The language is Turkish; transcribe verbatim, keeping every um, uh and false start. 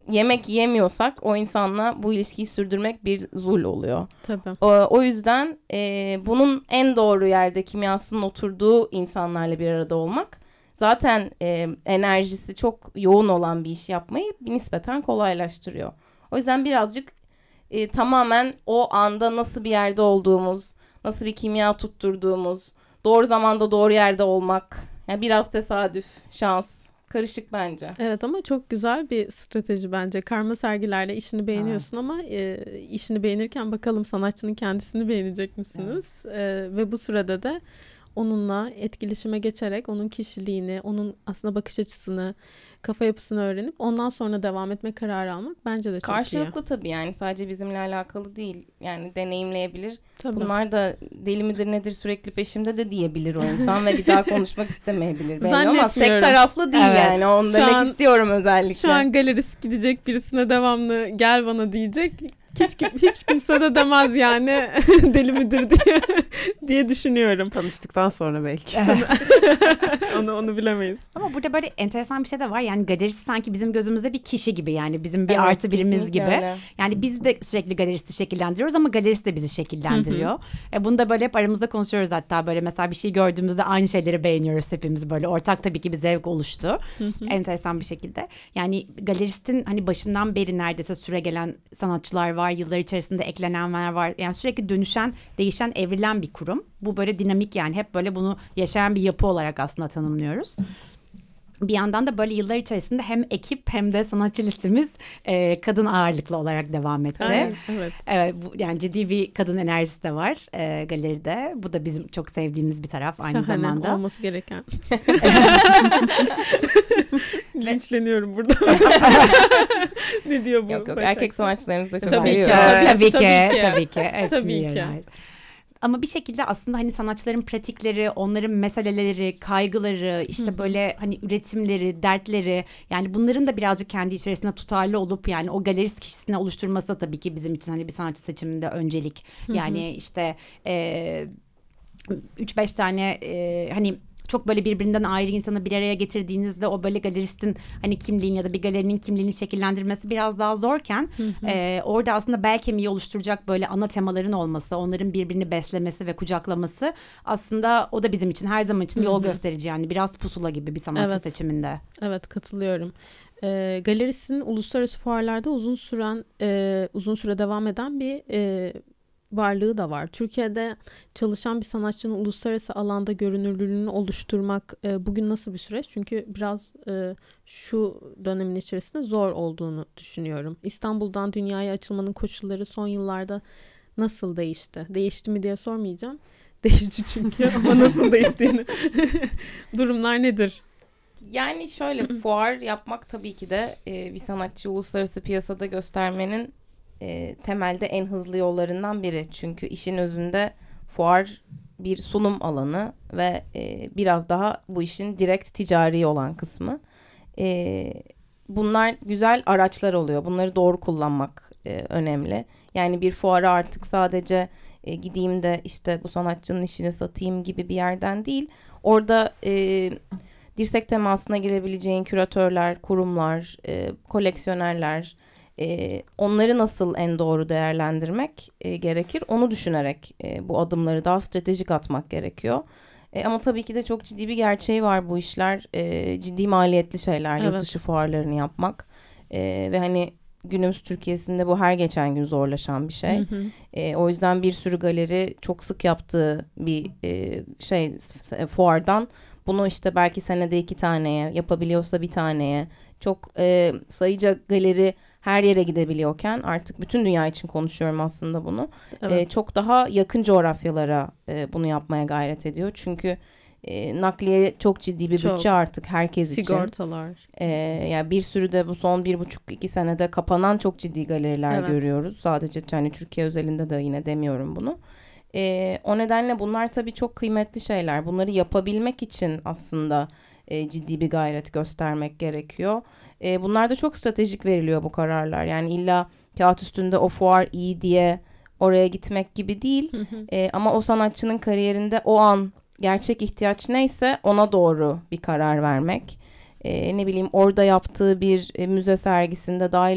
yemek yiyemiyorsak o insanla bu ilişkiyi sürdürmek bir zul oluyor. Tabii. O, o yüzden e, bunun en doğru yerde kimyasının oturduğu insanlarla bir arada olmak zaten e, enerjisi çok yoğun olan bir iş yapmayı nispeten kolaylaştırıyor. O yüzden birazcık e, tamamen o anda nasıl bir yerde olduğumuz, nasıl bir kimya tutturduğumuz, doğru zamanda doğru yerde olmak, yani biraz tesadüf, şans, karışık bence. Evet ama çok güzel bir strateji bence. Karma sergilerle işini beğeniyorsun evet. ama e, işini beğenirken bakalım sanatçının kendisini beğenecek misiniz? Evet. E, ve bu sürede de onunla etkileşime geçerek onun kişiliğini, onun aslında bakış açısını, kafa yapısını öğrenip ondan sonra devam etme kararı almak bence de çok karşılıklı iyi. Karşılıklı tabii yani sadece bizimle alakalı değil. Yani deneyimleyebilir. Tabii. Bunlar da deli midir nedir sürekli peşimde de diyebilir o insan ve bir daha konuşmak istemeyebilir. Belli olmaz. Tek taraflı değil evet. yani. Onu şu demek an, istiyorum özellikle. Şu an galerist gidecek birisine devamlı gel bana diyecek. Hiç, hiç kimse de demez yani deli midir diye diye düşünüyorum. Tanıştıktan sonra belki. onu onu bilemeyiz. Ama burada böyle enteresan bir şey de var. Yani galerist sanki bizim gözümüzde bir kişi gibi yani bizim bir evet, artı birimiz gibi. Öyle. Yani biz de sürekli galeristi şekillendiriyoruz ama galerist de bizi şekillendiriyor. E bunu da böyle hep aramızda konuşuyoruz hatta böyle mesela bir şey gördüğümüzde aynı şeyleri beğeniyoruz hepimiz böyle. Ortak tabii ki bir zevk oluştu. Enteresan bir şekilde. Yani galeristin hani başından beri neredeyse süregelen sanatçılar var. Yıllar içerisinde eklenenler var. Yani sürekli dönüşen, değişen, evrilen bir kurum. Bu böyle dinamik yani. Hep böyle bunu yaşayan bir yapı olarak aslında tanımlıyoruz. Bir yandan da böyle yıllar içerisinde hem ekip hem de sanatçı listemiz e, kadın ağırlıklı olarak devam etti. Evet. Evet. Evet bu, yani ciddi bir kadın enerjisi de var e, galeride. Bu da bizim çok sevdiğimiz bir taraf aynı Şahane, zamanda. olması gereken. Linçleniyorum burada. Ne diyor bu? Yok yok erkek sanatçılarımız da çok tabii seviyoruz. Ki, evet. tabii ki. Tabii ki. Tabii ki. Tabii ki. Ama bir şekilde aslında hani sanatçıların pratikleri, onların meseleleri, kaygıları, işte Hı-hı. böyle hani üretimleri, dertleri yani bunların da birazcık kendi içerisinde tutarlı olup yani o galerist kişisini oluşturması da tabii ki bizim için hani bir sanatçı seçiminde öncelik. Hı-hı. Yani işte e, üç beş tane e, hani çok böyle birbirinden ayrı insanı bir araya getirdiğinizde o böyle galeristin hani kimliğini ya da bir galerinin kimliğini şekillendirmesi biraz daha zorken e, orada aslında bel kemiği oluşturacak böyle ana temaların olması, onların birbirini beslemesi ve kucaklaması aslında o da bizim için her zaman için yol gösterici yani biraz pusula gibi bir sanatçı evet. seçiminde. Evet katılıyorum. E, galerisinin uluslararası fuarlarda uzun süren e, uzun süre devam eden bir e, varlığı da var. Türkiye'de çalışan bir sanatçının uluslararası alanda görünürlüğünü oluşturmak e, bugün nasıl bir süreç? Çünkü biraz e, şu dönemin içerisinde zor olduğunu düşünüyorum. İstanbul'dan dünyaya açılmanın koşulları son yıllarda nasıl değişti? Değişti mi diye sormayacağım. Değişti çünkü ama nasıl değiştiğini. Durumlar nedir? Yani şöyle fuar yapmak tabii ki de e, bir sanatçı uluslararası piyasada göstermenin E, temelde en hızlı yollarından biri. Çünkü işin özünde fuar bir sunum alanı ve e, biraz daha bu işin direkt ticari olan kısmı. E, bunlar güzel araçlar oluyor. Bunları doğru kullanmak e, önemli. Yani bir fuara artık sadece e, gideyim de işte bu sanatçının işini satayım gibi bir yerden değil. Orada e, dirsek temasına girebileceğin küratörler, kurumlar, e, koleksiyonerler, Ee, onları nasıl en doğru değerlendirmek e, gerekir onu düşünerek e, bu adımları daha stratejik atmak gerekiyor. E, ama tabii ki de çok ciddi bir gerçeği var bu işler. E, ciddi maliyetli şeyler, evet. Yurt dışı fuarlarını yapmak. E, ve hani günümüz Türkiye'sinde bu her geçen gün zorlaşan bir şey. Hı hı. E, o yüzden bir sürü galeri çok sık yaptığı bir e, şey fuardan bunu işte belki senede iki taneye yapabiliyorsa bir taneye çok e, sayıca galeri her yere gidebiliyorken artık bütün dünya için konuşuyorum aslında bunu. Evet. E, çok daha yakın coğrafyalara e, bunu yapmaya gayret ediyor. Çünkü e, nakliye çok ciddi bir çok. bütçe artık herkes Sigortalar. için. Sigortalar. E, yani bir sürü de bu son bir buçuk iki senede kapanan çok ciddi galeriler evet. görüyoruz. Sadece yani Türkiye özelinde de yine demiyorum bunu. E, o nedenle bunlar tabii çok kıymetli şeyler. Bunları yapabilmek için aslında e, ciddi bir gayret göstermek gerekiyor. E, bunlar da çok stratejik veriliyor bu kararlar. Yani illa kağıt üstünde o fuar iyi diye oraya gitmek gibi değil. Hı hı. E, ama o sanatçının kariyerinde o an gerçek ihtiyaç neyse ona doğru bir karar vermek. E, ne bileyim orada yaptığı bir e, müze sergisinde dahil